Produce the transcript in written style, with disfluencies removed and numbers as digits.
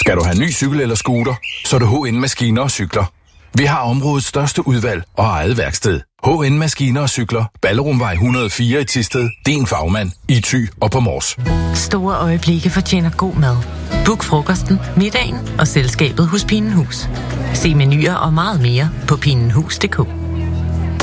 Skal du have ny cykel eller scooter, så er det HN Maskiner og Cykler. Vi har områdets største udvalg og eget værksted. HN Maskiner og Cykler. Ballerumvej 104 i Thisted. Din fagmand i Thy og på Mors. Store øjeblikke fortjener god mad. Book frokosten, middagen og selskabet hos Pinenhus. Se menuer og meget mere på pinenhus.dk.